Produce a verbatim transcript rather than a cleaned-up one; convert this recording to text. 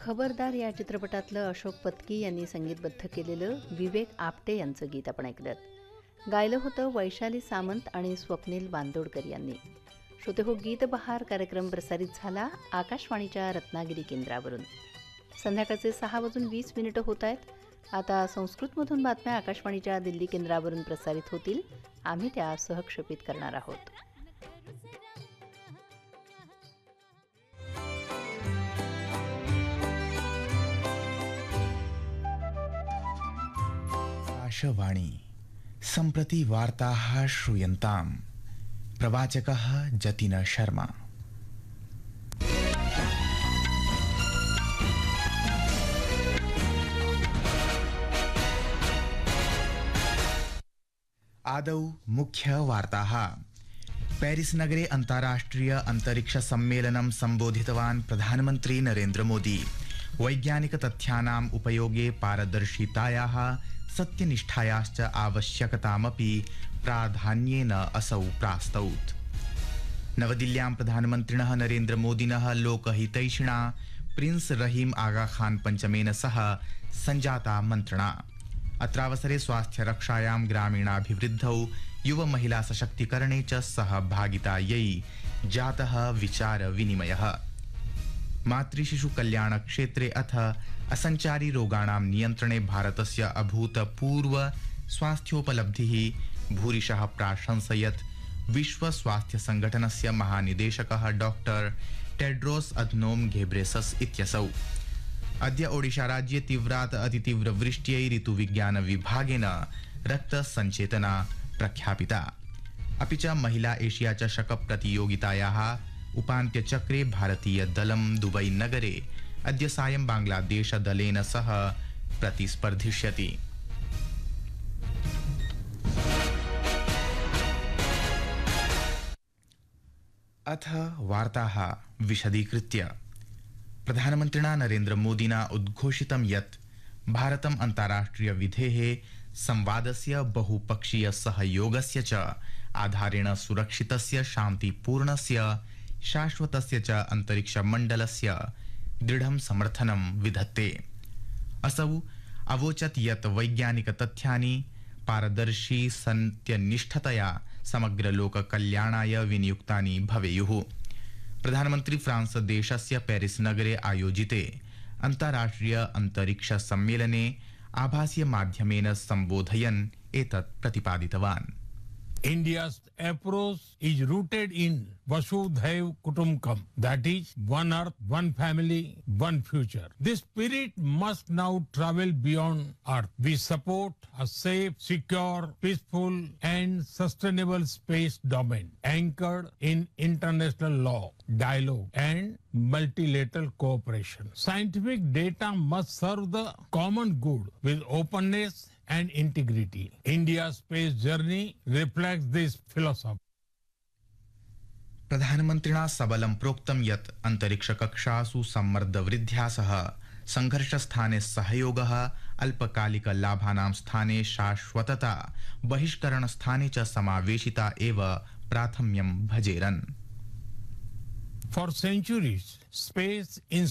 खबरदार या चित्रपटातलं अशोक पत्की यांनी संगीतबद्ध केलेलं विवेक आपटे यांचं गीत आपण ऐकलं. गायलं होतं वैशाली सामंत आणि स्वप्नील बांदोडकर यांनी. श्रोते हो, गीत बहार कार्यक्रम प्रसारित झाला आकाशवाणीच्या रत्नागिरी केंद्रावरून. संध्याकाळचे सहा वाजून वीस मिनिटं होत आहेत. आता संस्कृतमधून बातम्या आकाशवाणीच्या दिल्ली केंद्रावरून प्रसारित होतील. आम्ही त्या सहक्षेपित करणार आहोत. आकाशवाणी सम्प्रति वार्ताः श्रूयन्ताम्. प्रवाचकः जतिन शर्मा. आदौ मुख्य वार्ताः. पेरिस नगरे अन्ताराष्ट्रिय अंतरिक्ष सम्मेलनं सम्बोधितवान् प्रधानमन्त्री नरेन्द्र मोदी. वैज्ञानिक तथ्यानाम् उपयोगे पारदर्शितायाः सत्यनिष्ठायाश्च आवश्यकतामपि प्राधान्येन असौ प्रास्तौत्. नवदिल्ल्यां प्रधानमन्त्रिणः नरेन्द्र मोदिनः लोकहितैषिणा प्रिंस रहीम आगा खान पञ्चमेन सह सञ्जाता मन्त्रणा. अत्रावसरे स्वास्थ्य रक्षायां ग्रामीणाभिवृद्धौ युव महिला सशक्तिकरणे च सहभागितायै जातः विचार विनिमयः. मातृशिशु कल्याण क्षेत्रे अथ असञ्चारी रोगाणां नियन्त्रणे भारतस्य अभूतपूर्व स्वास्थ्योपलब्धिः भूरिशः प्राशंसयत् विश्व स्वास्थ्य संगठनस्य महानिदेशकः डॉक्टर टेड्रोस अधनोम घेब्रेसस इत्यसौ. अद्य ओडिशा राज्ये तीव्रात् अतितीव्रवृष्ट्यै ऋतुविज्ञान विभागेन रक्तसञ्चेतना प्रख्यापिता. अपि च महिला एशिया चषक प्रतियोगितायाः उपान्त्यचक्रे भारतीय दलं दुबई नगरे अद्य सायं बांग्लादेश दलेन सह प्रतिस्पर्धिष्यति. अथ वार्ताः विशदीकृत्य. प्रधानमन्त्रिणा नरेन्द्र मोदिना उद्घोषितं यत् भारतम् अन्ताराष्ट्रिय विधेः संवादस्य बहुपक्षीय सहयोगस्य च आधारेण सुरक्षितस्य शान्तिपूर्णस्य शाश्वतस्य च अन्तरिक्षमण्डलस्य दृढं समर्थनं विधत्ते. असौ अवोचत् यत् वैज्ञानिक तथ्यानि पारदर्शी सत्यनिष्ठतया समग्र लोक कल्याणाय विनियुक्तानि भवेयुः. प्रधानमन्त्री फ्रांस देशस्य पेरिस नगरे आयोजिते अन्ताराष्ट्रिय अंतरिक्ष सम्मेलने आभासीय माध्यमेन सम्बोधयन् एतत् प्रतिपादितवान्. India's approach is rooted in Vasudhaiv Kutumbakam, that is, one earth, one family, one future. This spirit must now travel beyond earth. We support a safe, secure, peaceful and sustainable space domain anchored in international law, dialogue and multilateral cooperation. Scientific data must serve the common good with openness and integrity. India's space journey reflects this philosophy. प्रधानमन्त्रिणा सबलं प्रोक्तं यत् अंतरिक्ष कक्षासु सम्मर्द वृद्ध्या सह संघर्षस्थाने सहयोगः, अल्पकालिक लाभानां स्थाने शाश्वतता, बहिष्करण स्थाने च समावेशिता एव प्राथम्यं भजेरन्. For centuries, space